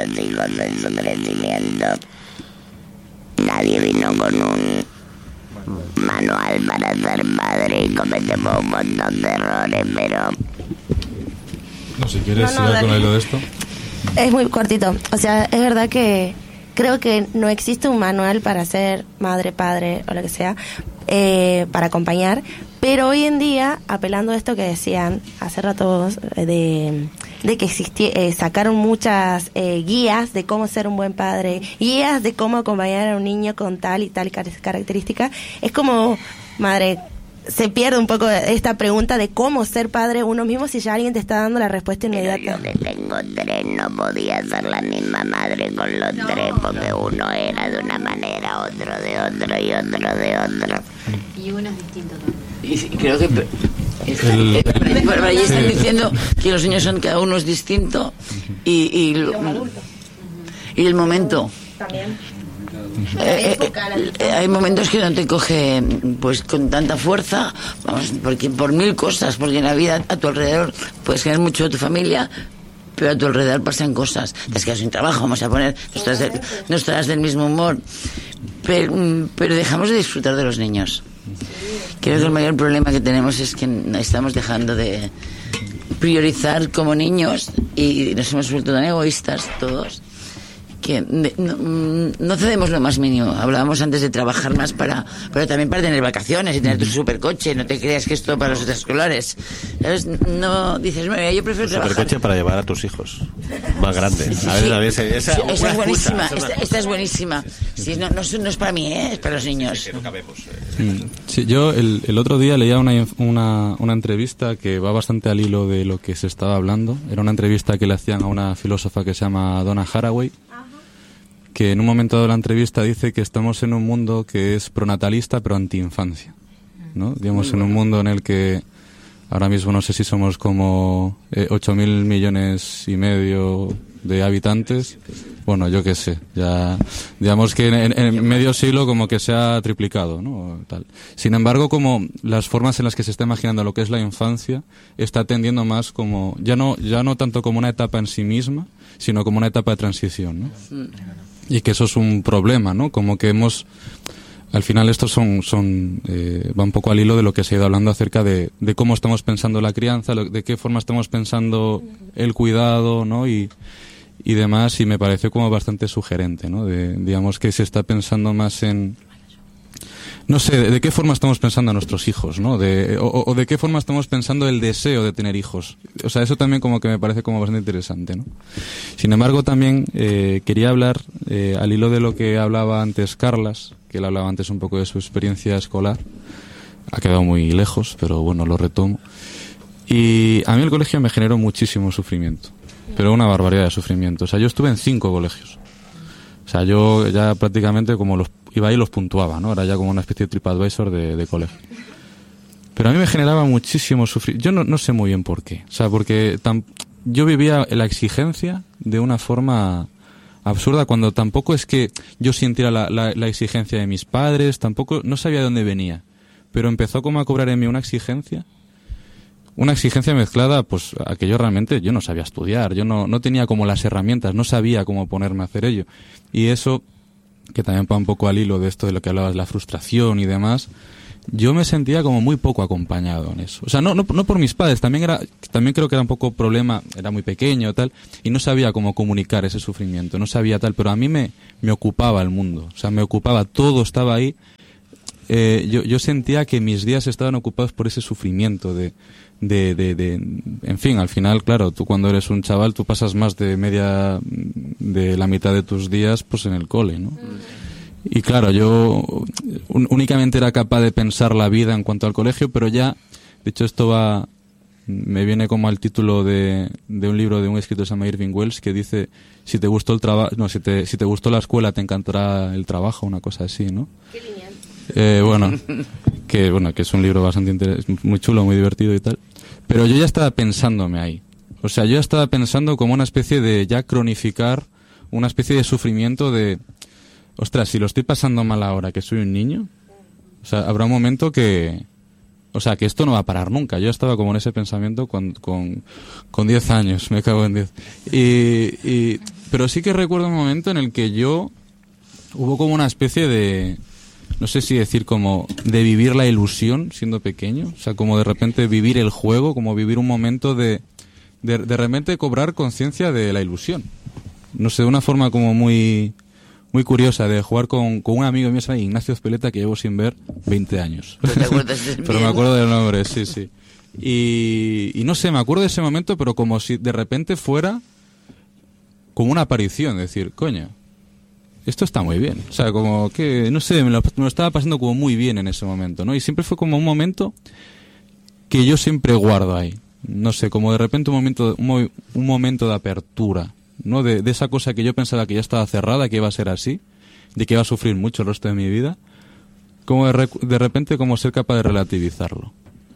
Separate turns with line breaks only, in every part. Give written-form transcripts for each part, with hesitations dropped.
los hijos en su crecimiento. Nadie vino con un manual para ser padre y cometemos un montón de errores, pero...
No, si quieres ir con el hilo de esto.
Es muy cortito. O sea, es verdad que creo que no existe un manual para ser madre, padre o lo que sea, para acompañar, pero hoy en día, apelando a esto que decían hace rato de que sacaron muchas guías de cómo ser un buen padre, guías de cómo acompañar a un niño con tal y tal característica, es como, madre, se pierde un poco esta pregunta de cómo ser padre uno mismo si ya alguien te está dando la respuesta inmediata.
Pero yo que tengo 3 no podía ser la misma madre con los 3 porque uno era de una manera, otro de otro y otro de otro.
Y uno es distinto también.
Y creo que por ahí están diciendo que los niños son, cada uno es distinto y el momento
También.
Hay momentos que no te coge pues con tanta fuerza, vamos, porque por 1000 cosas, porque en la vida a tu alrededor puedes querer mucho de tu familia, pero a tu alrededor pasan cosas, te has quedado sin trabajo, vamos a poner, no estarás del mismo humor, pero dejamos de disfrutar de los niños. Creo que el mayor problema que tenemos es que estamos dejando de priorizar como niños y nos hemos vuelto tan egoístas todos que no cedemos lo más mínimo. Hablábamos antes de trabajar más pero también para tener vacaciones y tener tu supercoche. No te creas que esto para los extraescolares, ¿sabes? No dices, mira, yo prefiero trabajar.
Supercoche para llevar a tus hijos más grandes. A ver, esa
es buenísima. Esta es buenísima. Sí, no es para mí, es para los niños.
Sí, yo el otro día leía una entrevista que va bastante al hilo de lo que se estaba hablando. Era una entrevista que le hacían a una filósofa que se llama Donna Haraway, que en un momento de la entrevista dice que estamos en un mundo que es pronatalista pero antiinfancia, ¿no? Digamos, en un mundo en el que ahora mismo no sé si somos como 8.000 millones y medio de habitantes. Bueno, yo qué sé, ya digamos que en medio siglo como que se ha triplicado, ¿no? Tal. Sin embargo, como las formas en las que se está imaginando lo que es la infancia está tendiendo más como ya no tanto como una etapa en sí misma, sino como una etapa de transición, ¿no? Y que eso es un problema, ¿no? Como que al final estos va un poco al hilo de lo que se ha ido hablando acerca de cómo estamos pensando la crianza, de qué forma estamos pensando el cuidado, ¿no? Y demás, y me parece como bastante sugerente, ¿no? Digamos que se está pensando más en... No sé, de qué forma estamos pensando a nuestros hijos, ¿no? O de qué forma estamos pensando el deseo de tener hijos. O sea, eso también como que me parece como bastante interesante, ¿no? Sin embargo, también quería hablar, al hilo de lo que hablaba antes Carlas, que él hablaba antes un poco de su experiencia escolar. Ha quedado muy lejos, pero bueno, lo retomo. Y a mí el colegio me generó muchísimo sufrimiento, pero una barbaridad de sufrimiento. O sea, yo estuve en 5 colegios. O sea, yo ya prácticamente como iba ahí y los puntuaba, ¿no? Era ya como una especie de TripAdvisor de colegio. Pero a mí me generaba muchísimo sufrimiento. Yo no sé muy bien por qué. O sea, porque yo vivía la exigencia de una forma absurda, cuando tampoco es que yo sintiera la exigencia de mis padres, tampoco, no sabía de dónde venía. Pero empezó como a cobrar en mí una exigencia mezclada, pues, a que yo realmente, yo no sabía estudiar, yo no tenía como las herramientas, no sabía cómo ponerme a hacer ello. Y eso, que también va un poco al hilo de esto de lo que hablabas, la frustración y demás, yo me sentía como muy poco acompañado en eso. O sea, no por mis padres, también creo que era un poco problema, era muy pequeño tal, y no sabía cómo comunicar ese sufrimiento, no sabía tal, pero a mí me ocupaba el mundo, o sea, me ocupaba, todo estaba ahí. Yo sentía que mis días estaban ocupados por ese sufrimiento en fin, al final, claro, tú cuando eres un chaval, tú pasas más de la mitad de tus días pues en el cole, ¿no? Y claro, yo únicamente era capaz de pensar la vida en cuanto al colegio, pero ya, de hecho esto me viene como al título de un libro de un escritor que se llama Irving Welsh, que dice, si te gustó si te gustó la escuela te encantará el trabajo, una cosa así, ¿no?
Qué lineal.
Que es un libro bastante muy chulo, muy divertido y tal. Pero yo ya estaba pensándome ahí. O sea, yo ya estaba pensando como una especie de ya cronificar, una especie de sufrimiento de, ostras, si lo estoy pasando mal ahora que soy un niño, o sea, habrá un momento que esto no va a parar nunca. Yo estaba como en ese pensamiento con 10 años, me cago en 10. pero sí que recuerdo un momento en el que hubo como una especie de, no sé si decir como de vivir la ilusión siendo pequeño, o sea, como de repente vivir el juego, como vivir un momento de repente cobrar conciencia de la ilusión. No sé, de una forma como muy curiosa, de jugar con un amigo mío, Ignacio Azpeleta, que llevo sin ver 20 años.
¿Pero te acuerdas del
Pero me acuerdo del nombre, sí. Y no sé, me acuerdo de ese momento, pero como si de repente fuera como una aparición, decir, coño, esto está muy bien. O sea, como que, no sé, me lo estaba pasando como muy bien en ese momento, ¿no? Y siempre fue como un momento que yo siempre guardo ahí. No sé, como de repente un momento de apertura, ¿no? De esa cosa que yo pensaba que ya estaba cerrada, que iba a ser así, de que iba a sufrir mucho el resto de mi vida, como de repente como ser capaz de relativizarlo.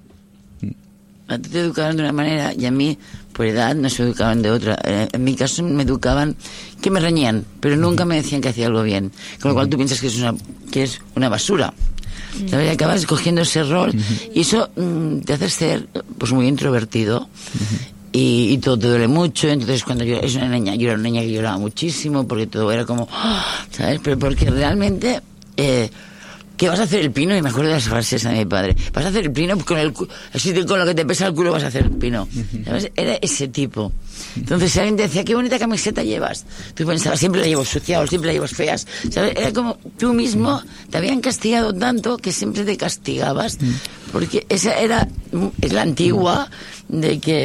A ti te educaban de una manera y a mí, por edad, no se educaban de otra. En mi caso me educaban que me reñían, pero nunca me decían que hacía algo bien. Con lo cual tú piensas que es una basura. ¿Sabes? Y acabas cogiendo ese rol y eso te hace ser pues muy introvertido. Y todo te duele mucho. Entonces cuando yo era una niña que lloraba muchísimo porque todo era como, ¿sabes? Pero porque realmente ¿qué vas a hacer el pino? Y me acuerdo de las frases de mi padre. Vas a hacer el pino así con lo que te pesa el culo vas a hacer el pino. ¿Sabes? Era ese tipo. Entonces si alguien te decía, qué bonita camiseta llevas, tú pensabas, siempre la llevo sucia o siempre la llevo feas. ¿Sabes? Era como tú mismo te habían castigado tanto que siempre te castigabas, porque esa es la antigua de que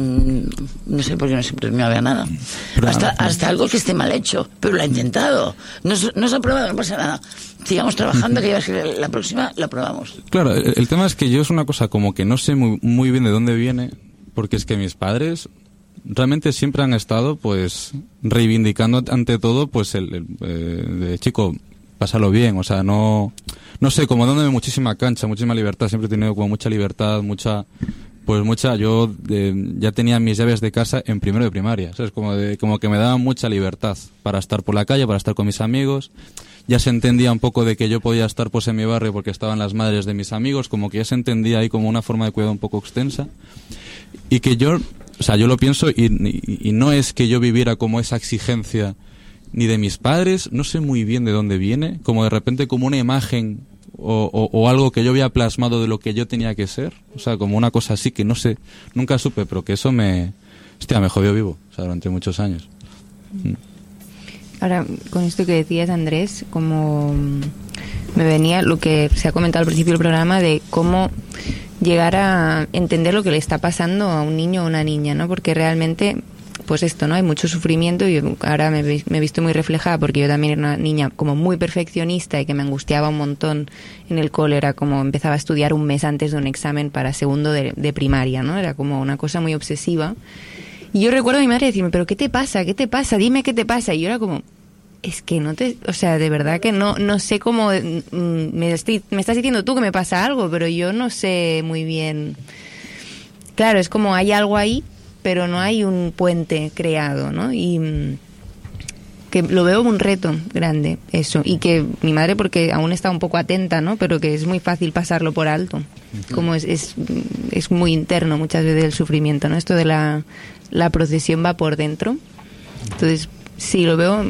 no sé por qué no se premiaba nada. Hasta algo que esté mal hecho, pero lo ha intentado. No se ha aprobado, no pasa nada. Sigamos trabajando, que la próxima la probamos.
Claro, el tema es que yo es una cosa como que no sé muy bien de dónde viene, porque es que mis padres realmente siempre han estado pues reivindicando ante todo pues de chico, pásalo bien, o sea, no sé, como dándome muchísima cancha, muchísima libertad, siempre he tenido como mucha libertad, yo ya tenía mis llaves de casa en primero de primaria, ¿sabes? Como que me daban mucha libertad para estar por la calle, para estar con mis amigos. Ya se entendía un poco de que yo podía estar pues en mi barrio porque estaban las madres de mis amigos, como que ya se entendía ahí como una forma de cuidado un poco extensa. Y que yo lo pienso y no es que yo viviera como esa exigencia ni de mis padres, no sé muy bien de dónde viene, como de repente como una imagen o algo que yo había plasmado de lo que yo tenía que ser, o sea, como una cosa así que no sé, nunca supe, pero que eso me jodió vivo, o sea, durante muchos años.
Ahora, con esto que decías, Andrés, como me venía lo que se ha comentado al principio del programa de cómo llegar a entender lo que le está pasando a un niño o una niña, ¿no? Porque realmente, pues esto, ¿no? Hay mucho sufrimiento y ahora me he visto muy reflejada porque yo también era una niña como muy perfeccionista y que me angustiaba un montón en el cole. Era como empezaba a estudiar un mes antes de un examen para segundo de primaria, ¿no? Era como una cosa muy obsesiva. Y yo recuerdo a mi madre decirme, ¿pero qué te pasa? ¿Qué te pasa? Dime qué te pasa. Y yo era como, es que o sea, de verdad que no sé cómo, me estás diciendo tú que me pasa algo, pero yo no sé muy bien. Claro, es como hay algo ahí, pero no hay un puente creado, ¿no? Y que lo veo como un reto grande, eso. Y que mi madre, porque aún está un poco atenta, ¿no? Pero que es muy fácil pasarlo por alto. Como es muy interno muchas veces el sufrimiento, ¿no? Esto de la procesión va por dentro. Entonces, sí, lo veo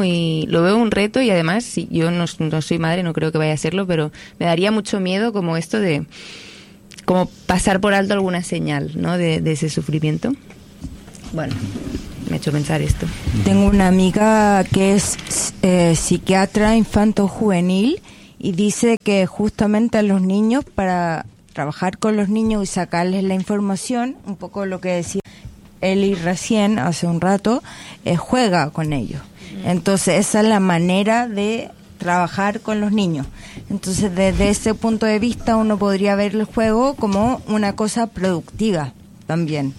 un reto y además, sí, yo no soy madre, no creo que vaya a serlo, pero me daría mucho miedo como esto de como pasar por alto alguna señal, ¿no? De ese sufrimiento. Bueno, me ha hecho pensar esto.
Tengo una amiga que es psiquiatra infanto-juvenil y dice que justamente a los niños, para trabajar con los niños y sacarles la información, un poco lo que decía Eli recién, hace un rato, juega con ellos. Entonces esa es la manera de trabajar con los niños. Entonces desde ese punto de vista uno podría ver el juego como una cosa productiva también.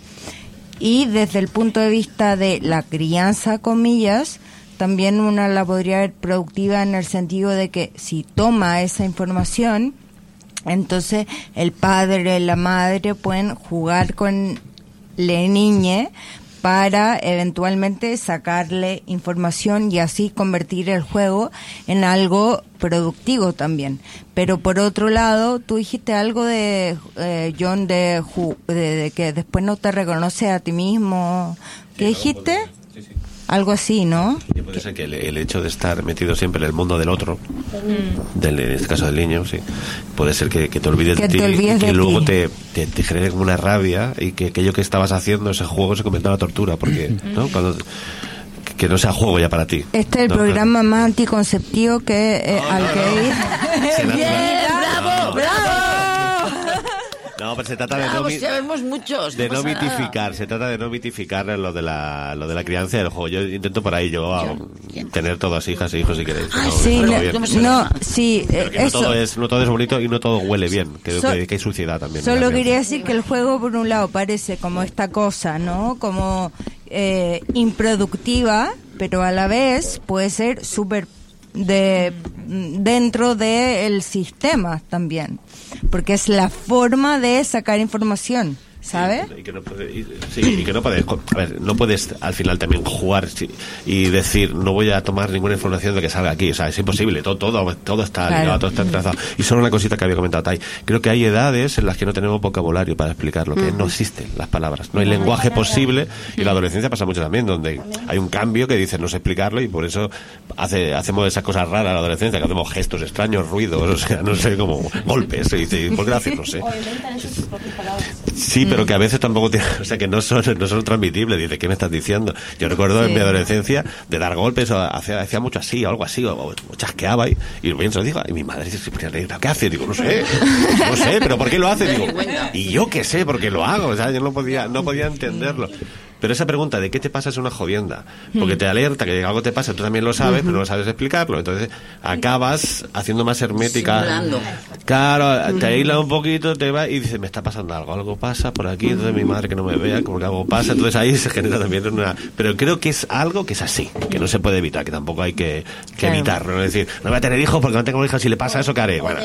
Y desde el punto de vista de la crianza, comillas, también una la podría ver productiva en el sentido de que si toma esa información, entonces el padre, la madre pueden jugar con la niña para eventualmente sacarle información y así convertir el juego en algo productivo también. Pero por otro lado, tú dijiste algo de John, de que después no te reconoce a ti mismo. ¿Qué dijiste? algo así, ¿no?
Y puede ser que el hecho de estar metido siempre en el mundo del otro, en este caso del niño, sí, puede ser que te olvides de ti y que luego te genere como una rabia y que aquello que estabas haciendo, ese juego, se convierta en una tortura, porque, ¿no? Que no sea juego ya para ti.
Este es el programa más anticonceptivo que al que ir.
¡Bien! ¡Bravo! ¡Bravo!
No, pero se trata de
sabemos muchos.
De no mitificar, se trata de no mitificar lo de la crianza del juego. Yo intento por ahí tener todas hijas e hijos si queréis. No todo es bonito y no todo huele bien, que hay suciedad también.
Solo quería decir que el juego por un lado parece como esta cosa, ¿no? Como improductiva, pero a la vez puede ser súper dentro del sistema también, porque es la forma de sacar información, ¿sabes?
Y que no puedes, a ver, no puedes al final también jugar y decir no voy a tomar ninguna información de que salga aquí, o sea, es imposible, todo está ligado, todo está trazado. Y solo una cosita que había comentado Tai, creo que hay edades en las que no tenemos vocabulario para explicarlo, que no existen las palabras, no hay lenguaje posible, y la adolescencia pasa mucho también, donde hay un cambio que dice no sé explicarlo, y por eso hacemos esas cosas raras en la adolescencia, que hacemos gestos extraños, ruidos, o sea, no sé, como golpes, y dice, ¿por qué lo haces? No sé. Sí, pero que a veces tampoco tiene, o sea, que no son transmitibles. Dice, ¿qué me estás diciendo? Yo recuerdo en mi adolescencia de dar golpes, o hacía mucho así, o algo así, o chasqueaba y bien se lo digo, y mi madre dice, ¿qué hace? Digo, no sé, pero ¿por qué lo hace? Digo, y yo qué sé, por qué lo hago, o sea, yo no podía entenderlo. Pero esa pregunta de qué te pasa es una jodienda, porque te alerta que algo te pasa, tú también lo sabes, pero no sabes explicarlo, entonces acabas haciendo más hermética.
Simulando.
Claro, te aísla un poquito, te va y dices, me está pasando algo pasa por aquí, entonces mi madre que no me vea, como que algo pasa, entonces ahí se genera también una... Pero creo que es algo que es así, que no se puede evitar, que tampoco hay que evitarlo, no es decir, no voy a tener hijos porque no tengo hijos, si le pasa eso, ¿qué haré? Bueno,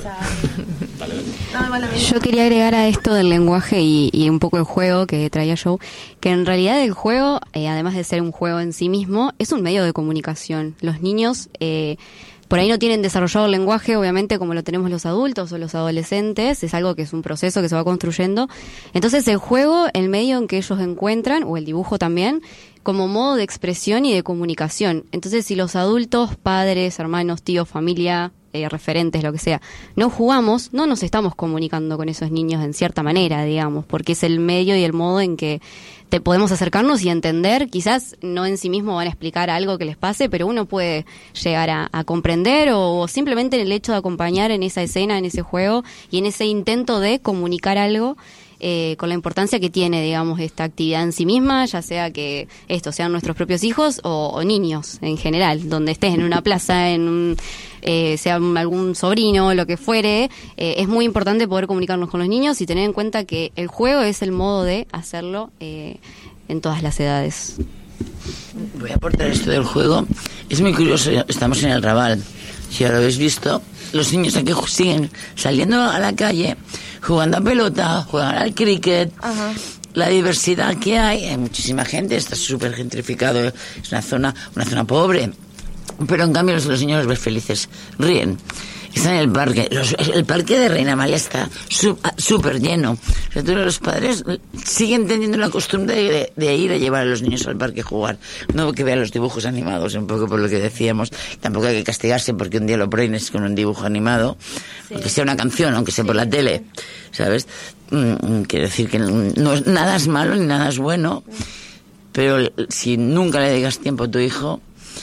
yo quería agregar a esto del lenguaje y un poco el juego que traía Joe, que en realidad el juego, además de ser un juego en sí mismo, es un medio de comunicación. Los niños por ahí no tienen desarrollado el lenguaje, obviamente, como lo tenemos los adultos o los adolescentes, es algo que es un proceso que se va construyendo. Entonces el juego, el medio en que ellos encuentran, o el dibujo también, como modo de expresión y de comunicación. Entonces si los adultos, padres, hermanos, tíos, familia, referentes, lo que sea, no jugamos, no nos estamos comunicando con esos niños en cierta manera, digamos, porque es el medio y el modo en que te podemos acercarnos y entender. Quizás no en sí mismo van a explicar algo que les pase, pero uno puede llegar a comprender o simplemente en el hecho de acompañar en esa escena, en ese juego y en ese intento de comunicar algo con la importancia que tiene, digamos, esta actividad en sí misma, ya sea que estos sean nuestros propios hijos o niños en general, donde estés en una plaza, sea algún sobrino, lo que fuere, es muy importante poder comunicarnos con los niños y tener en cuenta que el juego es el modo de hacerlo en todas las edades.
Voy a aportar esto del juego. Es muy curioso, estamos en el Raval, si ahora lo habéis visto, los niños aquí siguen saliendo a la calle, jugando a pelota, juegan al cricket. Ajá. La diversidad que hay muchísima gente, está súper gentrificado, es una zona pobre, pero en cambio los niños los ves felices, ríen. Están en el parque, el parque de Reina Amalia está súper lleno. O sea, todos los padres siguen teniendo la costumbre de ir a llevar a los niños al parque a jugar. No que vean los dibujos animados, un poco por lo que decíamos. Tampoco hay que castigarse porque un día lo prohíbes con un dibujo animado, sí, aunque sea una canción, aunque sea por la tele, ¿sabes? Quiere decir que nada es malo ni nada es bueno, pero si nunca le dedicas tiempo a tu hijo,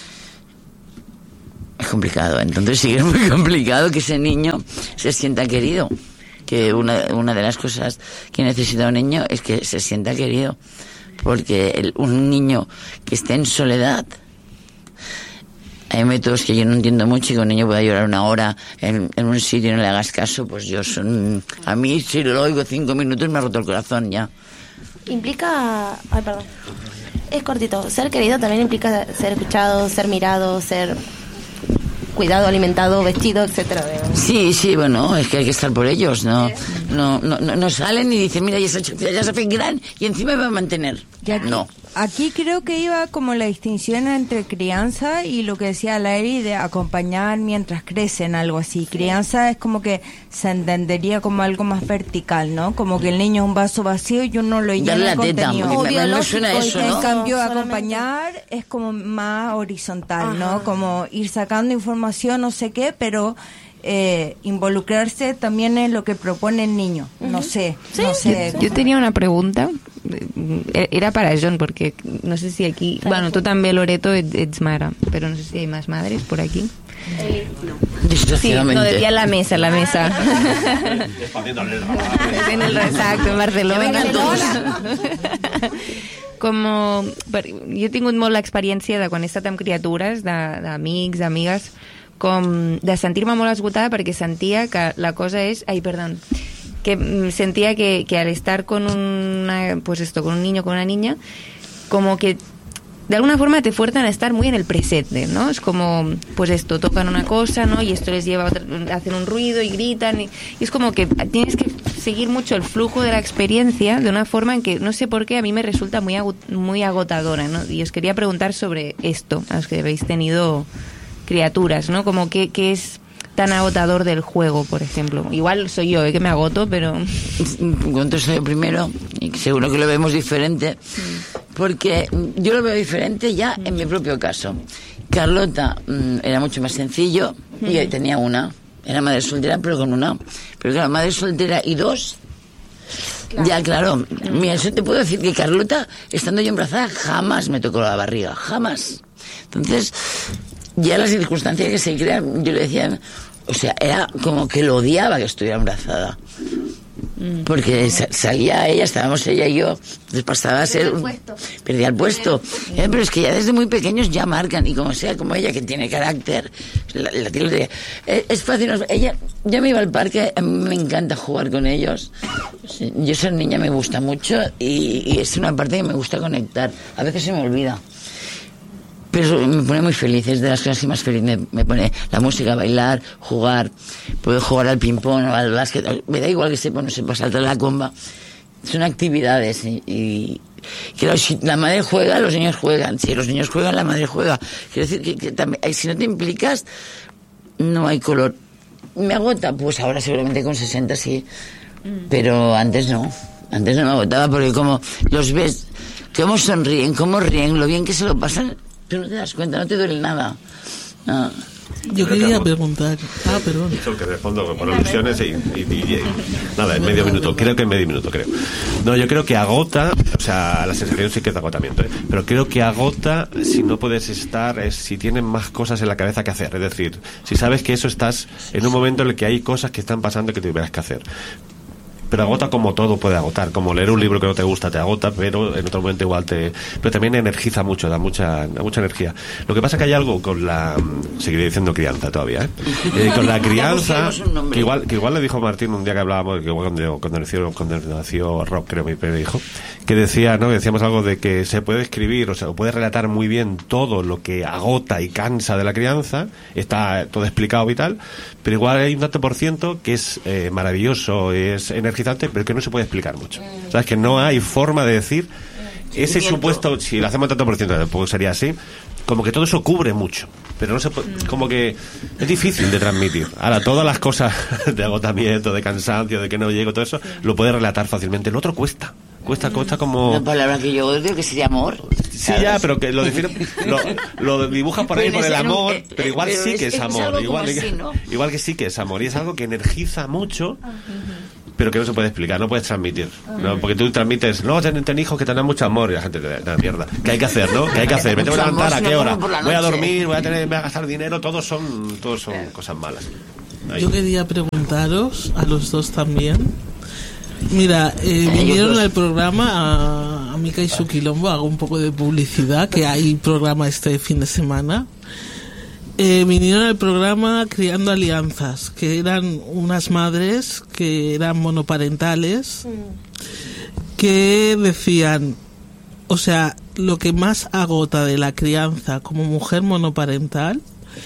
es complicado. Entonces sí que es muy complicado que ese niño se sienta querido, que una de las cosas que necesita un niño es que se sienta querido, porque un niño que esté en soledad, hay métodos que yo no entiendo mucho, y que un niño pueda llorar una hora en un sitio y no le hagas caso, pues a mí si lo oigo 5 minutos me ha roto el corazón ya.
Implica, es cortito, ser querido también implica ser escuchado, ser mirado, ser cuidado, alimentado, vestido, etcétera.
Sí, bueno, es que hay que estar por ellos, no salen y dicen, mira, ya se hace gran y encima me va a mantener. No.
aquí creo que iba como la distinción entre crianza y lo que decía Larry de acompañar mientras crecen, algo así. Crianza es como que se entendería como algo más vertical, ¿no? Como que el niño es un vaso vacío y uno lo llena de contenido.
Me suena eso, ¿no?
En cambio, acompañar es como más horizontal, ¿no? Como ir sacando información, no sé qué, pero involucrarse también en lo que propone el niño. No sé.
Yo tenía una pregunta, era para John, porque no sé si aquí, bueno, tú también, Loreto, ets mare, pero no sé si hay más madres por aquí.
No.
Sí, no, decía la mesa. En el exacto, en Barcelona. Com, jo he tingut molt l'experiència de quan he estat amb criatures, d'amics, d'amigues, com de sentir-me molt esgotada perquè sentia que la cosa és... que sentía que al estar con con un niño, con una niña, como que de alguna forma te fuerzan a estar muy en el presente, ¿no? Es como, pues esto, tocan una cosa, ¿no? Y esto les lleva a hacer un ruido y gritan. Y es como que tienes que seguir mucho el flujo de la experiencia de una forma en que, no sé por qué, a mí me resulta muy agotadora, ¿no? Y os quería preguntar sobre esto, a los que habéis tenido criaturas, ¿no? Como qué es tan agotador del juego, por ejemplo. Igual soy yo, que me agoto, pero...
Contesto yo primero, y seguro que lo vemos diferente, porque yo lo veo diferente ya en mi propio caso. Carlota era mucho más sencillo, y tenía una. Era madre soltera, pero con una. Pero claro, madre soltera y dos... Claro. Ya, claro. Mira, eso te puedo decir que Carlota, estando yo embarazada, jamás me tocó la barriga. Jamás. Entonces... ya las circunstancias que se crean, yo le decía, o sea, era como que lo odiaba que estuviera embarazada. Porque salía ella, estábamos ella y yo, les pasaba a ser... Perdía el puesto. Pero es que ya desde muy pequeños ya marcan, y como sea, como ella, que tiene carácter, es fácil. Ella, yo me iba al parque, a mí me encanta jugar con ellos. Yo ser niña me gusta mucho, y es una parte que me gusta conectar. A veces se me olvida. Pero me pone muy feliz, es de las cosas que más feliz me pone la música, bailar, jugar, poder jugar al ping-pong o al básquet, me da igual que sepa o no sepa, saltar la comba, son actividades y claro, si la madre juega, los niños juegan, si los niños juegan, la madre juega, quiero decir que también, si no te implicas, no hay color. ¿Me agota? Pues ahora seguramente con 60 sí, pero antes no me agotaba, porque como los ves, cómo sonríen, cómo ríen, lo bien que se lo pasan, tú no te das cuenta, no te duele nada. No.
Yo quería preguntar. Perdón.
Eso que respondo por alusiones y nada, en medio minuto. Creo que en medio minuto, creo. No, yo creo que agota, o sea, la sensación sí que es de agotamiento, pero creo que agota si no puedes estar, si tienes más cosas en la cabeza que hacer. Es decir, si sabes que eso estás en un momento en el que hay cosas que están pasando que tuvieras que hacer. Pero agota como todo puede agotar, como leer un libro que no te gusta te agota, pero en otro momento igual pero también energiza mucho, da mucha energía. Lo que pasa es que hay algo con la, seguiré diciendo crianza todavía, con la crianza, que igual le dijo Martín un día que hablábamos, que cuando nació Rob, creo, mi primer hijo, que decía, ¿no? Que decíamos algo de que se puede escribir, o sea, puede relatar muy bien todo lo que agota y cansa de la crianza, está todo explicado y tal, pero igual hay un tanto por ciento que es maravilloso, es energizante, pero que no se puede explicar mucho. ¿Sabes? Que no hay forma de decir ese supuesto, si lo hacemos tanto por ciento, tampoco sería así, como que todo eso cubre mucho, pero no se puede, como que es difícil de transmitir. Ahora, todas las cosas de agotamiento, de cansancio, de que no llego, todo eso, lo puede relatar fácilmente. El otro cuesta como...
Una palabra que yo odio, que sería amor.
Sí, ¿sabes? Ya, pero que lo define, lo dibujas por ahí por el amor, pero igual pero sí que es amor. Igual que sí que es amor. Y es algo que energiza mucho, pero que no se puede explicar, no puedes transmitir, ¿no? Porque tú transmites, no, ten hijos que tengan mucho amor, y la gente te da mierda. ¿Qué hay que hacer, no? ¿Qué hay que hacer? ¿Me tengo que levantar a qué hora? Voy a dormir, voy a gastar dinero, todos son cosas malas. Ahí.
Yo quería preguntaros a los dos también. Mira, vinieron al programa a Mica y su Quilombo, hago un poco de publicidad, que hay programa este fin de semana. Vinieron al programa Criando Alianzas, que eran unas madres que eran monoparentales, que decían, o sea, lo que más agota de la crianza como mujer monoparental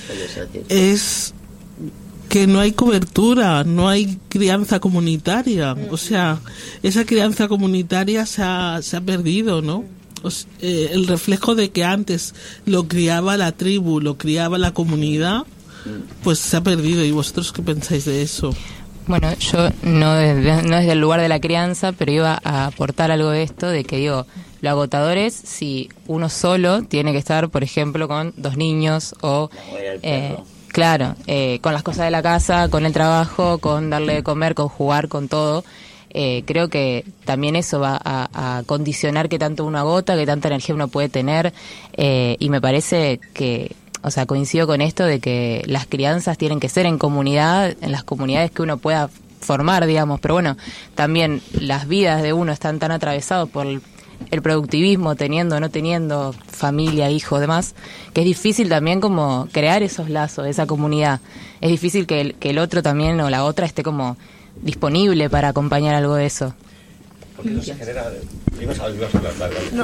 es que no hay cobertura, no hay crianza comunitaria, o sea, esa crianza comunitaria se ha perdido, ¿no? el reflejo de que antes lo criaba la tribu, lo criaba la comunidad, pues se ha perdido. ¿Y vosotros qué pensáis de eso?
Bueno, yo no desde el lugar de la crianza, pero iba a aportar algo de esto, de que digo, lo agotador es si uno solo tiene que estar, por ejemplo, con 2 niños o... claro, con las cosas de la casa, con el trabajo, con darle de comer, con jugar, con todo. Creo que también eso va a condicionar qué tanto uno agota, qué tanta energía uno puede tener, y me parece que, o sea, coincido con esto de que las crianzas tienen que ser en comunidad, en las comunidades que uno pueda formar, digamos, pero bueno, también las vidas de uno están tan atravesados por el productivismo, teniendo o no teniendo familia, hijos, demás, que es difícil también como crear esos lazos, esa comunidad. Es difícil que el otro también o la otra esté como disponible para acompañar algo de eso.
Porque no se genera... Ibas a hablar, dale.
No,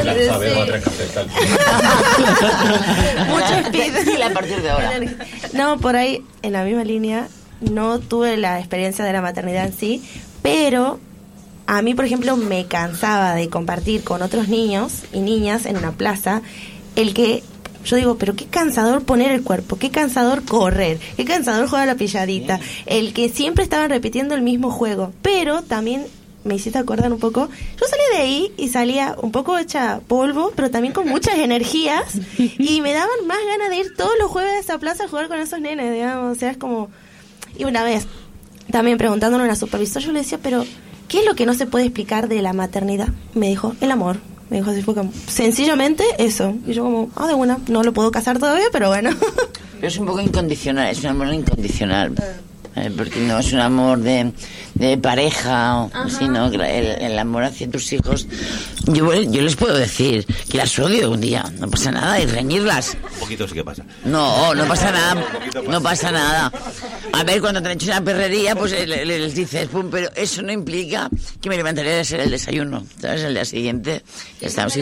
Mucho speed a partir de ahora.
No, por ahí, en la misma línea, no tuve la experiencia de la maternidad en sí, pero a mí, por ejemplo, me cansaba de compartir con otros niños y niñas en una plaza el que... Yo digo, pero qué cansador poner el cuerpo, qué cansador correr, qué cansador jugar a la pilladita. El que siempre estaban repitiendo el mismo juego. Pero también me hiciste acordar un poco. Yo salí de ahí y salía un poco hecha polvo, pero también con muchas energías. Y me daban más ganas de ir todos los jueves a esa plaza a jugar con esos nenes, digamos. O sea, es como... Y una vez, también preguntándole a una supervisora, yo le decía, pero ¿qué es lo que no se puede explicar de la maternidad? Me dijo, el amor. Me dijo así, fue como, sencillamente eso. Y yo como, de una, no lo puedo casar todavía, pero bueno.
Pero es un poco incondicional, es un amor incondicional. Porque no es un amor de pareja, sino el amor hacia tus hijos. Yo les puedo decir que las odio un día, no pasa nada, y reñirlas.
Un poquito sí que pasa.
No pasa nada, no pasa nada. A ver, cuando te han hecho una perrería, pues les dices, pum, pero eso no implica que me levantaría a hacer el desayuno, ¿sabes? El día siguiente, ya estamos.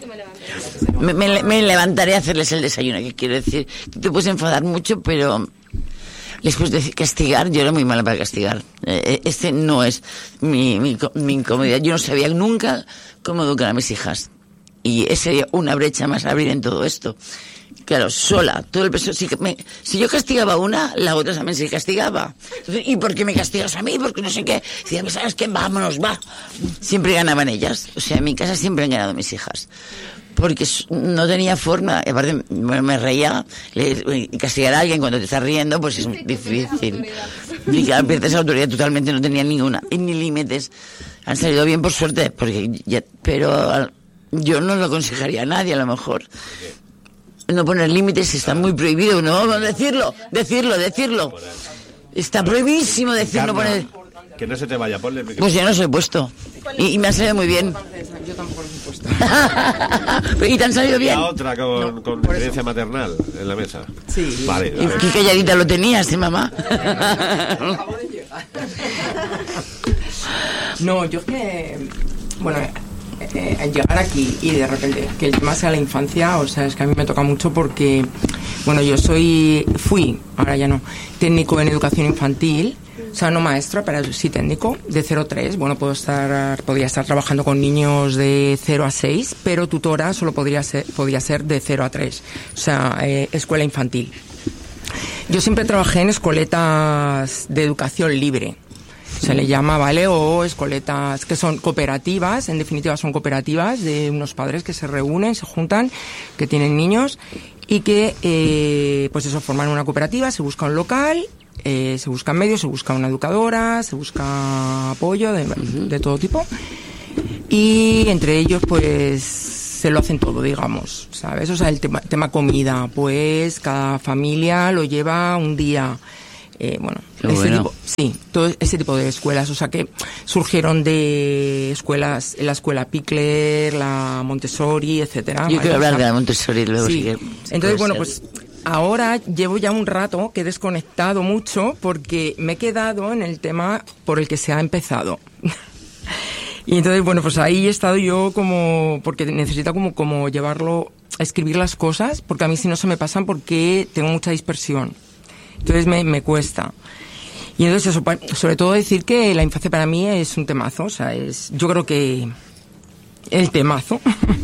Me levantaré a hacerles el desayuno, que quiero decir, te puedes enfadar mucho, pero... Después de castigar, yo era muy mala para castigar. Este no es mi incomodidad. Yo no sabía nunca cómo educar a mis hijas. Y esa sería una brecha más a abrir en todo esto. Claro, sola, todo el peso. Si yo castigaba a una, la otra también se castigaba. ¿Y por qué me castigas a mí? Porque no sé qué. Decían, ¿sabes qué? Vámonos, va. Siempre ganaban ellas. O sea, en mi casa siempre han ganado mis hijas. Porque no tenía forma, aparte me reía, y castigar a alguien cuando te estás riendo, pues es difícil. Y claro, pierdes autoridad totalmente, no tenía ninguna, ni límites. Han salido bien por suerte, pero yo no lo aconsejaría a nadie a lo mejor. No poner límites está muy prohibido, no decirlo. Está prohibísimo decir no poner...
Que no se te vaya, ponle...
Pues ya no se he puesto. Y me ha salido muy bien.
Yo tampoco he puesto.
¿Y te han salido bien?
La otra con experiencia maternal en la mesa.
Sí.
Vale.
Y qué calladita lo tenías, mamá.
Acabo de llegar. No, yo es que... Bueno, llegar aquí y de repente que el tema sea la infancia, o sea, es que a mí me toca mucho porque, bueno, yo fui, ahora ya no, técnico en educación infantil. O sea, no maestra, pero sí técnico, de 0 a 3. Bueno, podía estar trabajando con niños de 0 a 6, pero tutora solo podía ser de 0 a 3. O sea, escuela infantil. Yo siempre trabajé en escoletas de educación libre. Se le llama, ¿vale? O escoletas que son cooperativas, en definitiva son cooperativas de unos padres que se reúnen, se juntan, que tienen niños y que, pues eso, forman una cooperativa, se busca un local... se buscan medios, se busca una educadora, se busca apoyo de todo tipo y entre ellos pues se lo hacen todo, digamos, ¿sabes? O sea, el tema comida, pues cada familia lo lleva un día, todo ese tipo de escuelas, o sea que surgieron de escuelas, la escuela Pickler, la Montessori, etcétera.
Yo quiero hablar de la Montessori luego.
Sí. Entonces, bueno, pues ahora llevo ya un rato que he desconectado mucho porque me he quedado en el tema por el que se ha empezado. Y entonces, bueno, pues ahí he estado yo porque necesito como llevarlo, a escribir las cosas, porque a mí si no se me pasan porque tengo mucha dispersión. Entonces me cuesta. Y entonces eso, sobre todo decir que la infancia para mí es un temazo, o sea, yo creo que el temazo.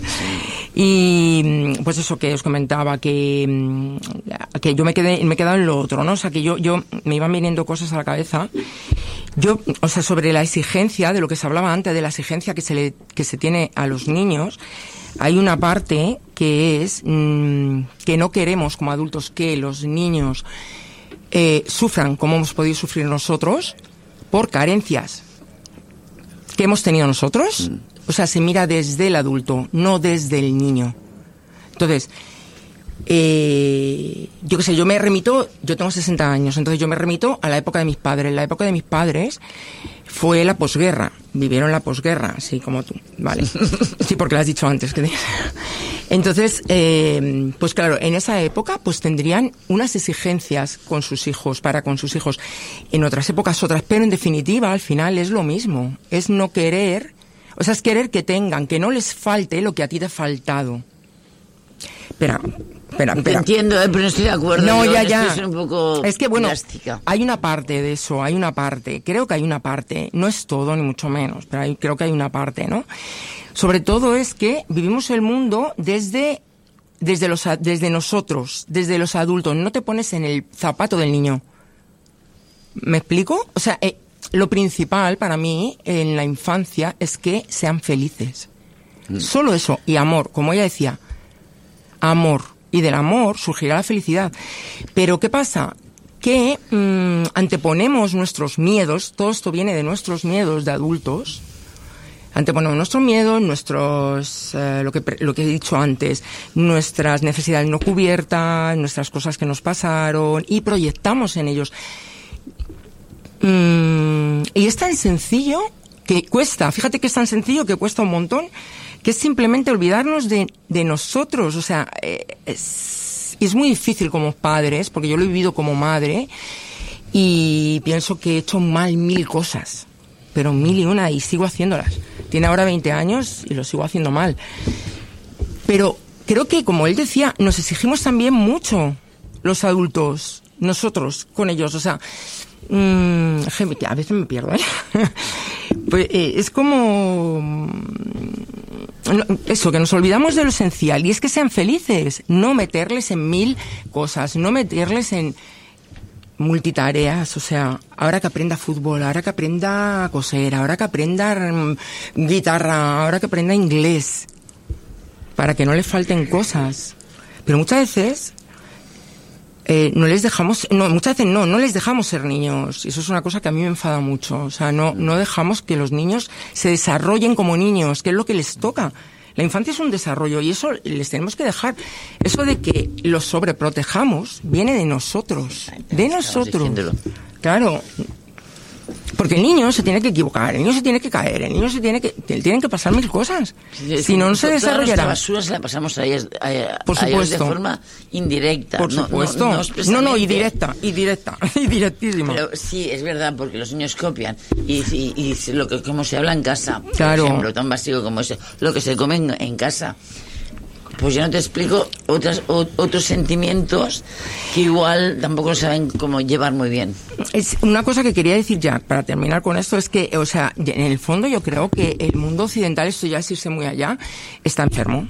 Y pues eso que os comentaba, que yo me he quedado en lo otro, ¿no? O sea, que yo me iban viniendo cosas a la cabeza. O sea, sobre la exigencia, de lo que se hablaba antes, de la exigencia que se tiene a los niños, hay una parte que es que no queremos como adultos que los niños sufran como hemos podido sufrir nosotros por carencias que hemos tenido nosotros. O sea, se mira desde el adulto, no desde el niño. Entonces, yo qué sé, yo tengo 60 años, entonces yo me remito a la época de mis padres. La época de mis padres fue la posguerra, vivieron la posguerra, así como tú, vale. Sí, porque lo has dicho antes. Entonces, pues claro, en esa época pues tendrían unas exigencias con sus hijos, con sus hijos. En otras épocas otras, pero en definitiva al final es lo mismo, es no querer, o sea, es querer que tengan, que no les falte lo que a ti te ha faltado. Espera.
Te entiendo, pero no estoy de acuerdo.
No,
yo
ya.
Estoy un poco
es que, bueno,
drástica.
Hay una parte de eso, creo que hay una parte, no es todo ni mucho menos, pero creo que hay una parte, ¿no? Sobre todo es que vivimos el mundo desde nosotros, desde los adultos, no te pones en el zapato del niño. ¿Me explico? O sea, lo principal para mí en la infancia es que sean felices. Solo eso, y amor, como ella decía, amor, y del amor surgirá la felicidad. Pero ¿qué pasa? Que anteponemos nuestros miedos, todo esto viene de nuestros miedos de adultos, anteponemos nuestros miedos, lo que he dicho antes, nuestras necesidades no cubiertas, nuestras cosas que nos pasaron, y proyectamos en ellos. Y es tan sencillo que cuesta, fíjate que es tan sencillo que cuesta un montón, que es simplemente olvidarnos de nosotros. O sea, es muy difícil como padres, porque yo lo he vivido como madre, y pienso que he hecho mal 1000 cosas, pero 1001, y sigo haciéndolas. Tiene ahora 20 años y lo sigo haciendo mal. Pero creo que, como él decía, nos exigimos también mucho los adultos, nosotros con ellos. O sea, a veces me pierdo, pues, es como eso, que nos olvidamos de lo esencial, y es que sean felices, no meterles en 1000 cosas, no meterles en multitareas. O sea, ahora que aprenda fútbol, ahora que aprenda a coser, ahora que aprenda guitarra, ahora que aprenda inglés, para que no le falten cosas. Pero muchas veces no les dejamos ser niños, y eso es una cosa que a mí me enfada mucho. O sea, no dejamos que los niños se desarrollen como niños, que es lo que les toca. La infancia es un desarrollo, y eso les tenemos que dejar. Eso de que los sobreprotejamos viene de nosotros, Claro. Porque el niño se tiene que equivocar, el niño se tiene que caer, el niño tienen que pasar 1000 cosas. Si no se desarrollará.
La basura se la pasamos a ellos,
por supuesto,
de forma indirecta.
Por supuesto. No, y directísima.
Pero sí, es verdad, porque los niños copian. Y como se habla en casa,
claro,
por ejemplo, tan básico como eso, lo que se come en casa. Pues yo no te explico otros sentimientos que igual tampoco saben cómo llevar muy bien.
Es una cosa que quería decir ya, para terminar con esto, es que, o sea, en el fondo yo creo que el mundo occidental, esto ya es irse muy allá, está enfermo.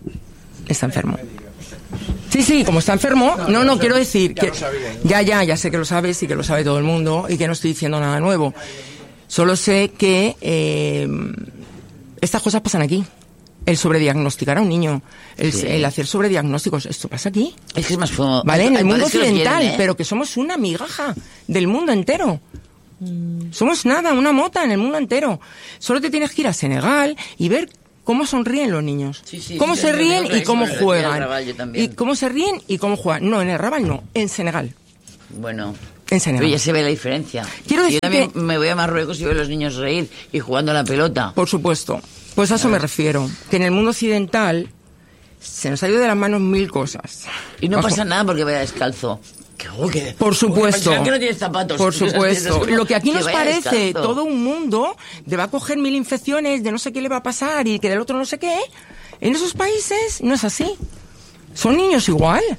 Sí, como está enfermo, no quiero decir que ya sé que lo sabes y que lo sabe todo el mundo, y que no estoy diciendo nada nuevo. Solo sé que estas cosas pasan aquí. El sobrediagnosticar a un niño, el hacer sobrediagnósticos, esto pasa aquí.
Es que es más como...
Vale, en el mundo occidental, pero que somos una migaja del mundo entero. Somos nada, una mota en el mundo entero. Solo te tienes que ir a Senegal y ver cómo sonríen los niños. Cómo se ríen y cómo juegan. Y cómo se ríen y cómo juegan. No, en el Raval no, en Senegal.
Bueno...
En Senegal.
Pero ya se ve la diferencia.
Quiero decir,
yo también me voy a Marruecos y veo a los niños reír y jugando a la pelota.
Por supuesto. Pues a eso me refiero. Que en el mundo occidental se nos ha ido de las manos 1000 cosas.
Y no pasa nada porque vaya descalzo.
Por supuesto.
Que no tienes zapatos.
Por supuesto. Lo que aquí nos parece
descalzo.
todo un mundo de va a coger 1000 infecciones, de no sé qué le va a pasar y que del otro no sé qué. En esos países no es así. Son niños iguales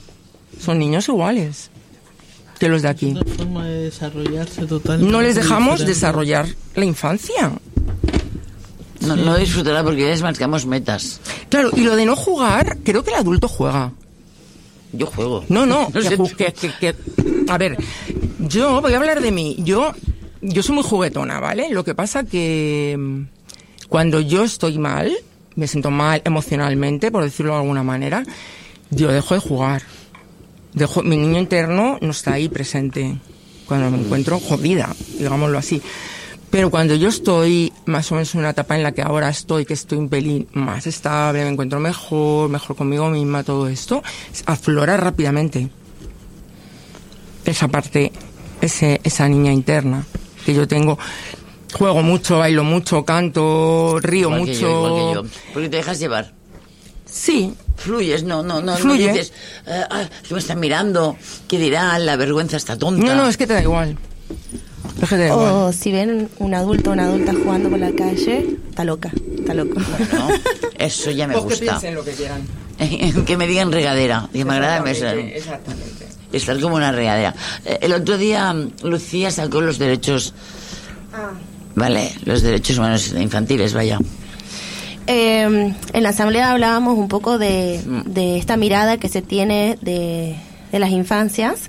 que los de aquí.
Es una forma de desarrollarse totalmente.
No les dejamos desarrollar la infancia.
No disfrutará porque ya les marcamos metas.
Claro, y lo de no jugar, creo que el adulto juega.
Yo juego.
No,
sé.
A ver, yo voy a hablar de mí. Yo soy muy juguetona, ¿vale? Lo que pasa que cuando yo estoy mal, me siento mal emocionalmente, por decirlo de alguna manera, yo dejo de jugar. Mi niño interno no está ahí presente cuando me encuentro jodida, digámoslo así. Pero cuando yo estoy más o menos en una etapa en la que ahora estoy, que estoy un pelín más estable, me encuentro mejor conmigo misma, todo esto, aflora rápidamente esa parte, esa niña interna que yo tengo. Juego mucho, bailo mucho, canto, río
igual
mucho.
Igual que yo. Porque te dejas llevar.
Sí.
Fluyes, no
Fluye.
dices, que me están mirando, ¿qué dirán? La vergüenza está tonta.
No, es que te da igual.
O si ven un adulto o una adulta jugando por la calle, está loco.
Bueno, eso ya me gusta.
Que piensen lo que quieran.
Que me digan regadera, que me agrada
Exactamente.
Estar como una regadera. El otro día Lucía sacó los derechos, vale, los derechos humanos infantiles, vaya.
En la asamblea hablábamos un poco de esta mirada que se tiene de las infancias,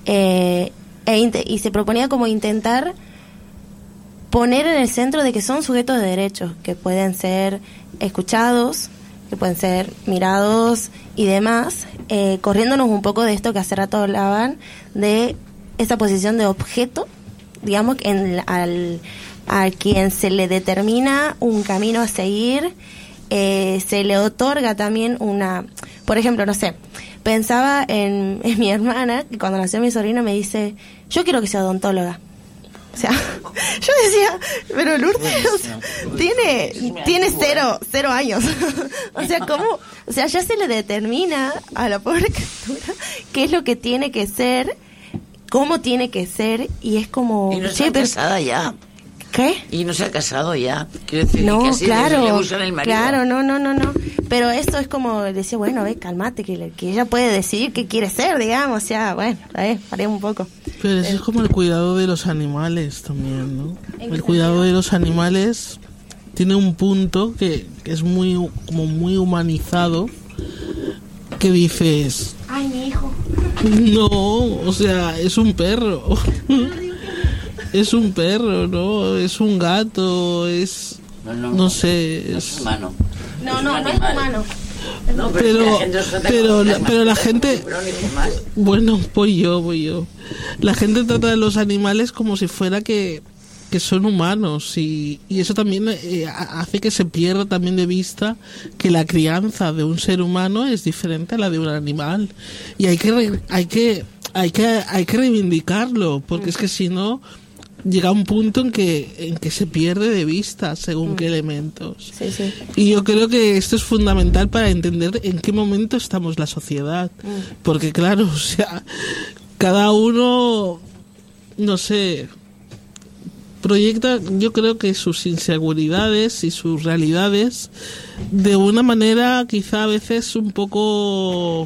y se proponía como intentar poner en el centro de que son sujetos de derechos, que pueden ser escuchados, que pueden ser mirados y demás, corriéndonos un poco de esto que hace rato hablaban, de esa posición de objeto, digamos, a quien se le determina un camino a seguir, se le otorga también por ejemplo, no sé, pensaba en mi hermana, que cuando nació mi sobrino me dice, yo quiero que sea odontóloga. O sea, yo decía, pero Lourdes, o sea, tiene cero años. O sea, ¿cómo? O sea, ya se le determina a la pobre criatura qué es lo que tiene que ser, cómo tiene que ser, y es como...
Y no está casada ya.
¿Qué?
Y no se ha casado ya. Quiero decir,
no,
que así
claro,
le buscan el marido.
Claro, no. Pero esto es como decía, bueno, cálmate, que ella puede decidir qué quiere ser, digamos. O sea, bueno, paremos un poco.
Pero eso es como el cuidado de los animales también, ¿no? El cuidado de los animales tiene un punto que es muy humanizado, que dices...
Ay, mi hijo.
No, o sea, es un perro. Es un perro, ¿no? Es un gato, es... No sé, es...
humano.
No es humano.
No,
pero la gente... Bueno, voy yo. La gente trata de los animales como si fuera que son humanos, y eso también hace que se pierda también de vista que la crianza de un ser humano es diferente a la de un animal, y hay que reivindicarlo, porque es que si no llega un punto en que se pierde de vista según qué elementos.
Sí.
Y yo creo que esto es fundamental para entender en qué momento estamos la sociedad, porque claro, o sea, cada uno, no sé, proyecta, yo creo que sus inseguridades y sus realidades de una manera quizá a veces un poco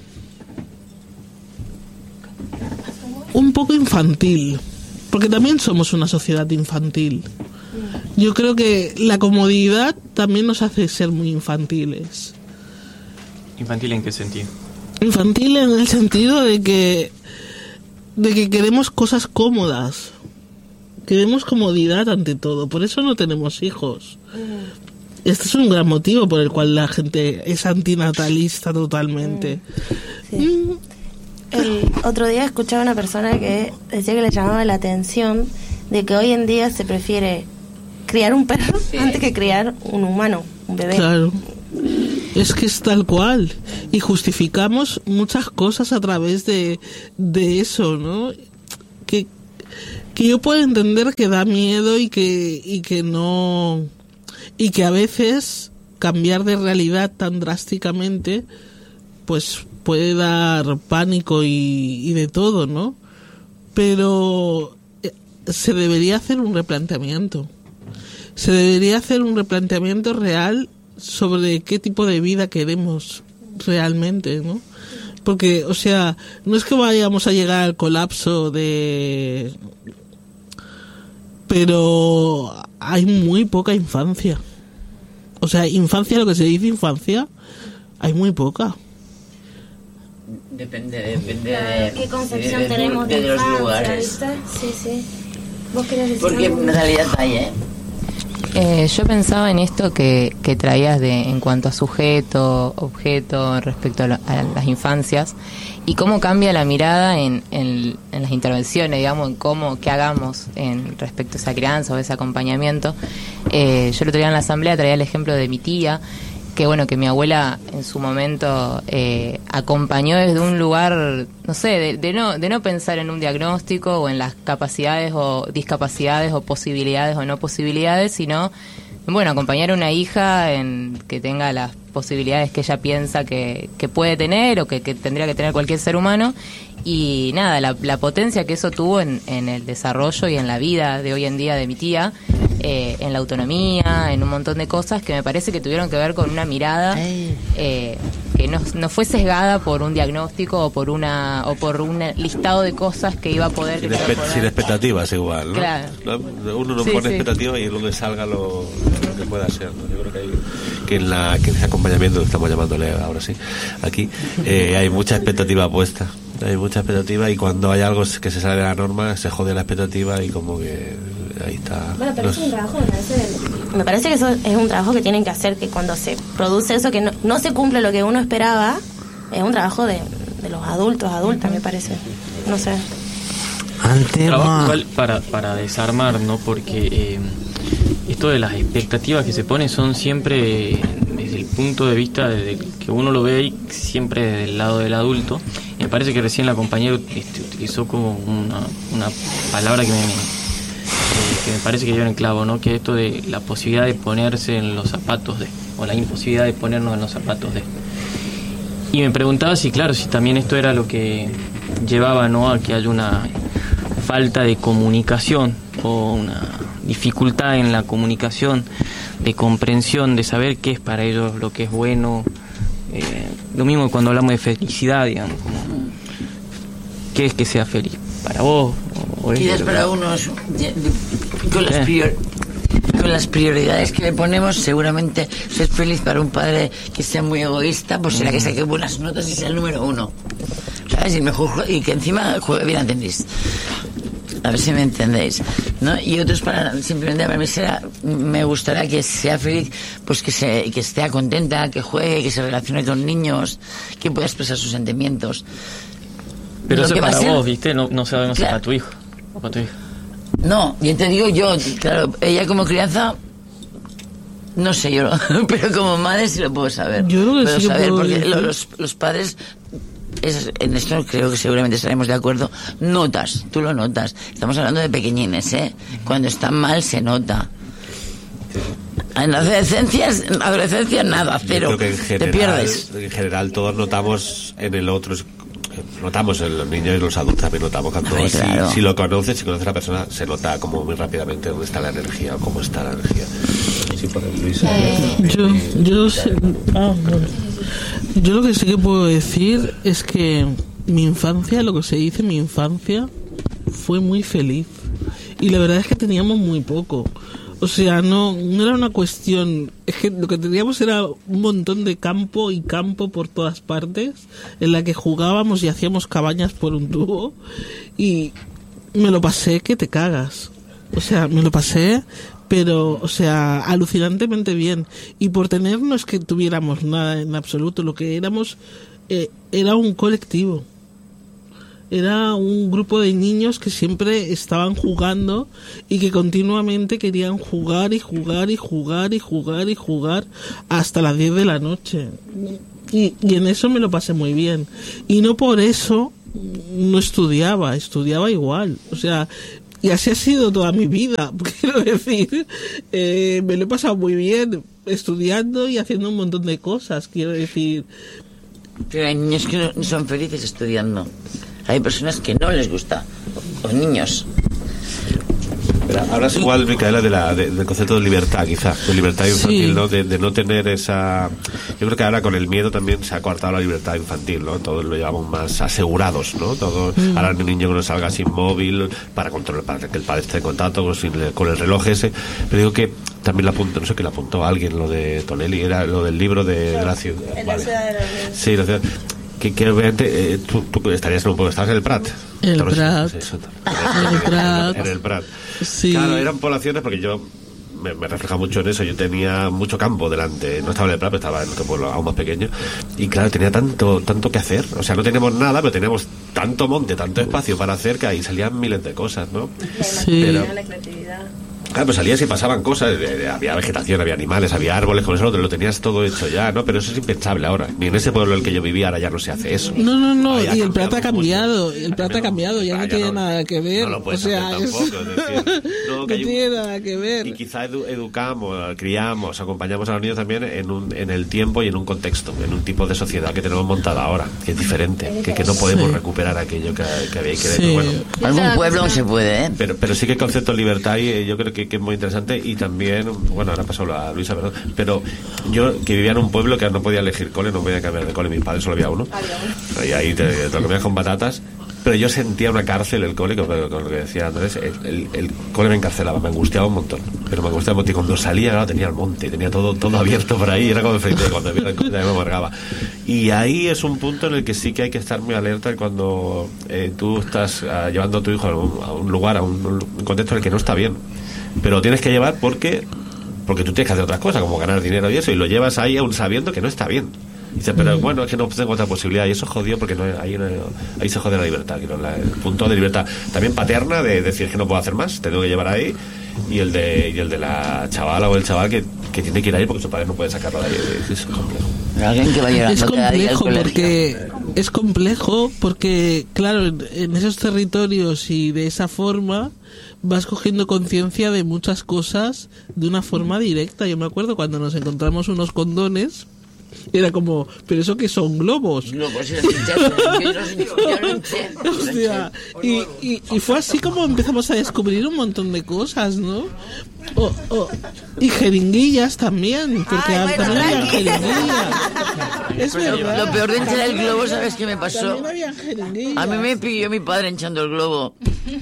infantil, porque también somos una sociedad infantil. Yo creo que la comodidad también nos hace ser muy infantiles.
¿Infantil en qué sentido?
Infantil en el sentido de que queremos cosas cómodas. Queremos comodidad ante todo, por eso no tenemos hijos. Este es un gran motivo por el cual la gente es antinatalista totalmente.
Sí. El otro día escuchaba a una persona que decía que le llamaba la atención de que hoy en día se prefiere criar un perro antes que criar un humano, un bebé.
Claro. Es que es tal cual. Y justificamos muchas cosas a través de eso, ¿no? Que yo puedo entender que da miedo y que no, y que a veces cambiar de realidad tan drásticamente pues puede dar pánico y de todo, ¿no? Pero se debería hacer un replanteamiento. Se debería hacer un replanteamiento real sobre qué tipo de vida queremos realmente, ¿no? Porque, o sea, no es que vayamos a llegar al colapso pero hay muy poca infancia. O sea, infancia, lo que se dice infancia, hay muy poca.
Depende de
qué concepción tenemos de
los
infancia,
lugares.
¿viste? Sí. ¿Vos querés decir
Porque
algo?
en realidad hay,
Yo pensaba en esto que traías en cuanto a sujeto, objeto, respecto a las infancias, y cómo cambia la mirada en las intervenciones, digamos, en qué hagamos respecto a esa crianza o ese acompañamiento. Yo el otro día en la asamblea traía el ejemplo de mi tía, que mi abuela en su momento acompañó desde un lugar, no sé, de no pensar en un diagnóstico o en las capacidades o discapacidades o posibilidades o no posibilidades, sino, acompañar a una hija en que tenga las posibilidades que ella piensa que puede tener o que tendría que tener cualquier ser humano. Y nada, la potencia que eso tuvo en el desarrollo y en la vida de hoy en día de mi tía, en la autonomía, en un montón de cosas que me parece que tuvieron que ver con una mirada que no fue sesgada por un diagnóstico o por un listado de cosas que iba a poder...
Sin expectativas igual, ¿no?
Claro.
Uno no pone expectativas y es donde salga lo que pueda ser, ¿no? Yo creo que en ese acompañamiento, estamos llamándole ahora sí, aquí, hay mucha expectativa puesta. Hay mucha expectativa y cuando hay algo que se sale de la norma se jode la expectativa y como que ahí está.
Bueno, pero es un trabajo, me parece que eso es un trabajo que tienen que hacer, que cuando se produce eso, que no se cumple lo que uno esperaba, es un trabajo de los adultas, me parece. No sé.
Igual para desarmar, ¿no? Porque esto de las expectativas que se ponen son siempre desde el punto de vista de que uno lo ve ahí, siempre desde el lado del adulto. Me parece que recién la compañera utilizó como una palabra que me parece que lleva en clavo, ¿no? Que es esto de la posibilidad de ponerse en los zapatos o la imposibilidad de ponernos en los zapatos de. Y me preguntaba si también esto era lo que llevaba, ¿no?, a que haya una falta de comunicación o una dificultad en la comunicación, de comprensión, de saber qué es para ellos lo que es bueno. Lo mismo cuando hablamos de felicidad, digamos, como, ¿qué es que sea feliz para vos?
Quizás para unos, con las prioridades que le ponemos, seguramente ser feliz para un padre que sea muy egoísta, pues será que saque buenas notas y sea el número uno, ¿sabes? Y que encima juegue bien a tenis. A ver si me entendéis, ¿no? Y otros simplemente para mí me gustaría que sea feliz, pues que esté contenta, que juegue, que se relacione con niños, que pueda expresar sus sentimientos.
Pero eso para vos, ¿viste? No sabemos si para tu hijo o para tu hija.
No, yo te digo claro, ella como crianza, no sé yo, pero como madre sí lo puedo saber.
Yo creo que
puedo
sí
saber,
puedo
porque
decir.
los padres... en esto creo que seguramente estaremos de acuerdo. Tú lo notas. Estamos hablando de pequeñines, Cuando están mal se nota. En la adolescencia nada, cero. Te pierdes.
En general todos notamos en el otro, notamos en los niños y los adultos también notamos cuando claro. si lo conoces, si conoces a la persona, se nota como muy rápidamente dónde está la energía o cómo está la energía. Sí, por Luisa.
Yo lo que sí que puedo decir es que mi infancia, lo que se dice mi infancia, fue muy feliz. Y la verdad es que teníamos muy poco. O sea, no era una cuestión... Es que lo que teníamos era un montón de campo y campo por todas partes, en la que jugábamos y hacíamos cabañas por un tubo. Y me lo pasé que te cagas. O sea, me lo pasé... pero, o sea, alucinantemente bien. Y por tener no es que tuviéramos nada en absoluto, lo que éramos era un colectivo. Era un grupo de niños que siempre estaban jugando y que continuamente querían jugar y jugar y jugar y jugar y jugar hasta las 10 de la noche. Y en eso me lo pasé muy bien. Y no por eso no estudiaba igual. O sea... Y así ha sido toda mi vida, quiero decir, me lo he pasado muy bien estudiando y haciendo un montón de cosas, quiero decir.
Pero hay niños que no son felices estudiando, hay personas que no les gusta, o niños.
Pero hablas igual, Micaela, del concepto de libertad, quizá, de libertad infantil, sí. ¿No? De no tener esa... Yo creo que ahora con el miedo también se ha coartado la libertad infantil, ¿no? Todos lo llevamos más asegurados, ¿no? Ahora el niño que no salga sin móvil para que el padre esté en contacto con el reloj ese. Pero digo que también la apuntó, no sé qué la apuntó alguien, lo de Tonelli, era lo del libro de la ciudad.
La ciudad de la
sí, la ciudad. Que obviamente tú estarías en un pueblo, estabas en el Prat.
En el Prat.
En el Prat.
Sí.
Claro, eran poblaciones porque yo me refleja mucho en eso. Yo tenía mucho campo delante, no estaba en el Prat, pero estaba en otro pueblo aún más pequeño, y claro, tenía tanto que hacer. O sea, no teníamos nada, pero teníamos tanto monte, tanto espacio para hacer, que ahí salían miles de cosas, ¿no?
Sí.
Pero,
la creatividad.
claro, pues salías y pasaban cosas, había vegetación, había animales, había árboles, con eso lo tenías todo hecho ya, ¿no? Pero eso es impensable ahora. Ni en ese pueblo en el que yo vivía ahora ya no se hace eso.
No,
Ahí
y el Prat ha cambiado, ya no tiene nada que ver.
No lo puedes
hacer
tampoco, es decir,
no tiene nada que ver.
Y quizá educamos, criamos, acompañamos a los niños también en el tiempo y en un contexto, en un tipo de sociedad que tenemos montada ahora, que es diferente, que no podemos recuperar aquello que había que ver. Bueno,
algún pueblo no se puede, ¿eh?
Pero sí que el concepto de libertad, y yo creo que es muy interesante. Y también, bueno, ahora pasó a Luisa, perdón, pero yo que vivía en un pueblo que no podía elegir cole, no podía cambiar de cole, mi padre solo había uno, y ahí te lo comías con patatas. Pero yo sentía una cárcel el cole, con lo que decía Andrés, el cole me encarcelaba, me angustiaba un montón, pero me angustiaba un montón. Y cuando salía, claro, tenía el monte, tenía todo abierto por ahí, era como frente, cuando había el cole me amargaba. Y ahí es un punto en el que sí que hay que estar muy alerta cuando tú estás llevando a tu hijo a un lugar, a un contexto en el que no está bien, pero lo tienes que llevar porque tú tienes que hacer otras cosas, como ganar dinero y eso, y lo llevas ahí aún sabiendo que no está bien. Dice, pero bueno, es que no tengo otra posibilidad, y eso jodió porque ahí se jode la libertad, el punto de libertad también paterna, de decir que no puedo hacer más, te tengo que llevar ahí, y el de la chavala o el chaval que tiene que ir ahí porque su padre no puede sacarlo de ahí. Es complejo.
Alguien que vaya
es complejo porque claro, en esos territorios y de esa forma vas cogiendo conciencia de muchas cosas de una forma directa. Yo me acuerdo cuando nos encontramos unos condones, era como, ¿pero eso qué son? ¿Globos?
Globos,
y fue así como empezamos a descubrir un montón de cosas, ¿no? Y jeringuillas también, porque también había jeringuillas. Es verdad.
Lo peor de hinchar el globo, ¿sabes qué me pasó? A mí me pilló mi padre hinchando el globo.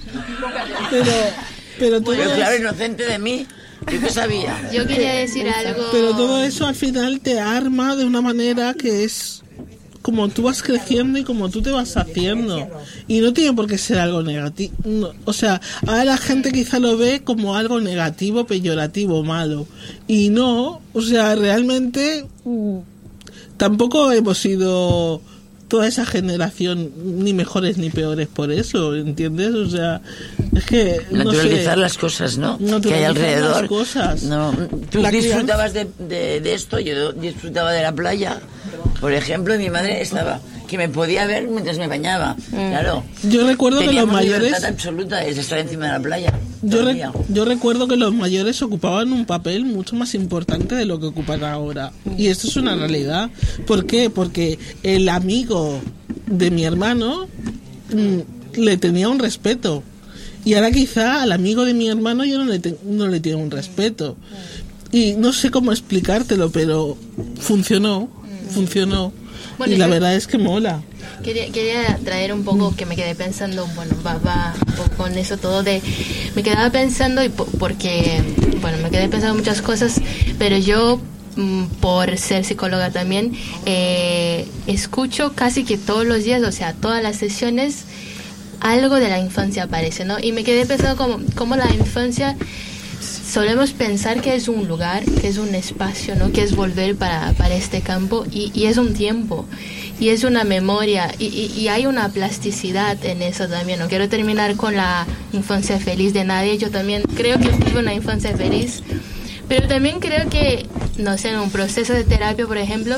Pero
claro, inocente de mí. ¿Yo qué sabía?
Yo quería decir algo.
Pero todo eso al final te arma de una manera que es como tú vas creciendo y como tú te vas haciendo. Y no tiene por qué ser algo negativo. No, o sea, ahora la gente quizá lo ve como algo negativo, peyorativo, malo. Y no, o sea, realmente tampoco hemos sido toda esa generación ni mejores ni peores por eso, ¿entiendes? O sea, es que
naturalizar las cosas, ¿no? Que hay alrededor.
Las cosas.
No, tú disfrutabas de esto, yo disfrutaba de la playa, por ejemplo, y mi madre estaba que me podía ver mientras me bañaba. Claro.
Yo recuerdo que los mayores,
libertad absoluta es estar encima de la playa.
Yo recuerdo que los mayores ocupaban un papel mucho más importante de lo que ocupan ahora. Y esto es una realidad. ¿Por qué? Porque el amigo de mi hermano le tenía un respeto. Y ahora quizá al amigo de mi hermano yo no le tengo un respeto. Y no sé cómo explicártelo, pero funcionó. Bueno, y la verdad es que mola.
Quería traer un poco que me quedé pensando, bueno, va un poco con eso todo me quedaba pensando porque, bueno, me quedé pensando muchas cosas, pero yo, por ser psicóloga también, escucho casi que todos los días, o sea, todas las sesiones, algo de la infancia aparece, ¿no? Y me quedé pensando como la infancia solemos pensar que es un lugar, que es un espacio, ¿no? Que es volver para este campo y es un tiempo y es una memoria y hay una plasticidad en eso también. No quiero terminar con la infancia feliz de nadie. Yo también creo que tuve una infancia feliz, pero también creo que, no sé, en un proceso de terapia, por ejemplo,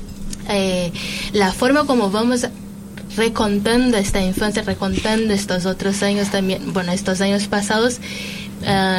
la forma como vamos recontando esta infancia, recontando estos otros años también, bueno, estos años pasados,